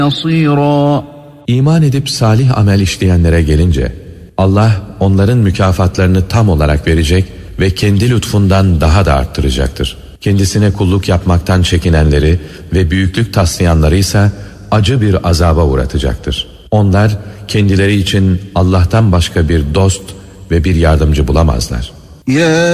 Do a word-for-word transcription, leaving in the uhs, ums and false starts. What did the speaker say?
نصيرا. İman edip salih amel işleyenlere gelince, Allah onların mükafatlarını tam olarak verecek ve kendi lütfundan daha da arttıracaktır. Kendisine kulluk yapmaktan çekinenleri ve büyüklük taslayanları ise acı bir azaba uğratacaktır. Onlar kendileri için Allah'tan başka bir dost ve bir yardımcı bulamazlar. Ya